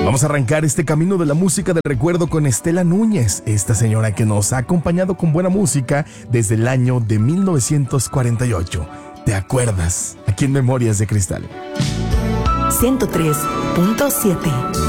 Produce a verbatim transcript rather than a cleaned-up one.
Vamos a arrancar este camino de la música del recuerdo con Estela Núñez, esta señora que nos ha acompañado con buena música desde el año de mil novecientos cuarenta y ocho. ¿Te acuerdas? Aquí en Memorias de Cristal. ciento tres punto siete